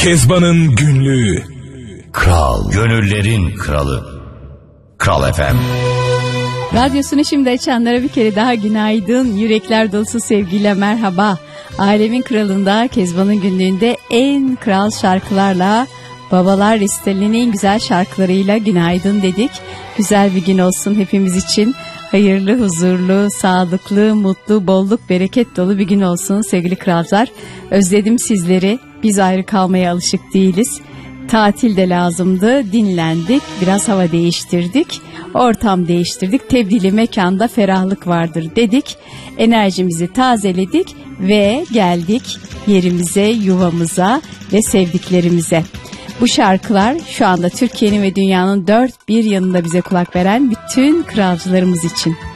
Kezban'ın günlüğü. Kral, gönüllerin kralı. Kral FM. Radyosunu şimdi açanlara bir kere daha günaydın. Yürekler dolusu sevgiyle merhaba. Alemin kralında, Kezban'ın günlüğünde en kral şarkılarla, babalar listelinin en güzel şarkılarıyla günaydın dedik. Güzel bir gün olsun hepimiz için. Hayırlı, huzurlu, sağlıklı, mutlu, bolluk, bereket dolu bir gün olsun sevgili kralcılar. Özledim sizleri. Biz ayrı kalmaya alışık değiliz. Tatil de lazımdı, dinlendik, biraz hava değiştirdik, ortam değiştirdik, tebdili mekanda ferahlık vardır dedik, enerjimizi tazeledik ve geldik yerimize, yuvamıza ve sevdiklerimize. Bu şarkılar şu anda Türkiye'nin ve dünyanın dört bir yanında bize kulak veren bütün kralcılarımız için.